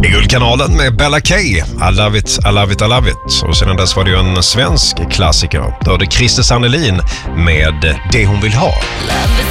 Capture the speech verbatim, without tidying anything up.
I Guldkanalen med Bella K, I love it, I love it, I love it. Och sedan dess var det ju en svensk klassiker. Då hade Christer Sandelin med Det hon vill ha. Love is